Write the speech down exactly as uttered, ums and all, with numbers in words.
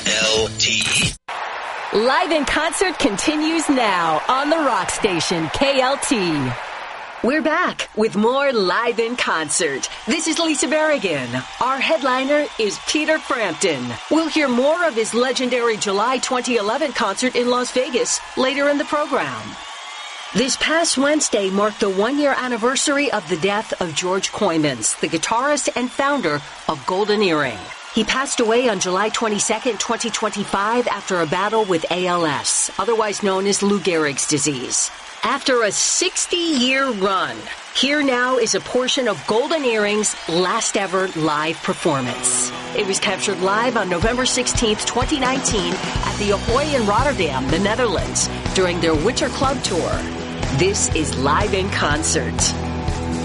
L T. Live in Concert continues now on the rock station K L T. We're back with more Live in Concert. This is Lisa Berrigan. Our headliner is Peter Frampton. We'll hear more of his legendary July twenty eleven concert in Las Vegas later in the program. This past Wednesday marked the one-year anniversary of the death of George Kooymans, the guitarist and founder of Golden Earring. He passed away on July twenty-second, twenty twenty-five after a battle with A L S, otherwise known as Lou Gehrig's disease. After a sixty-year run, here now is a portion of Golden Earring's last ever live performance. It was captured live on November sixteenth, twenty nineteen at the Ahoy in Rotterdam, the Netherlands, during their Winter Club Tour. This is Live in Concert.